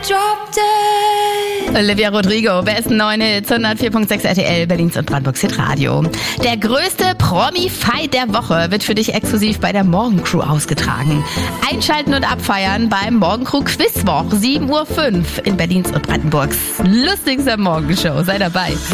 Olivia Rodrigo, besten neuen Hits, 104.6 RTL, Berlins und Brandenburgs Hitradio. Der größte Promi-Fight der Woche wird für dich exklusiv bei der Morgencrew ausgetragen. Einschalten und abfeiern beim Morgencrew Quizwoch, 7:05 Uhr in Berlins und Brandenburgs lustigster Morgenshow. Sei dabei.